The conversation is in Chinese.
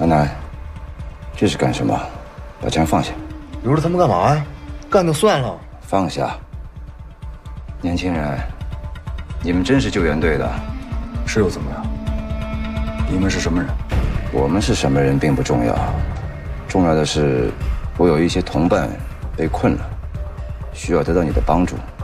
阿南，这是干什么？把枪放下。 留着他们干嘛呀？干就算了。 放下。年轻人，你们真是救援队的？ 是又怎么样？你们是什么人？ 我们是什么人并不重要，重要的是，我有一些同伴被困了，需要得到你的帮助。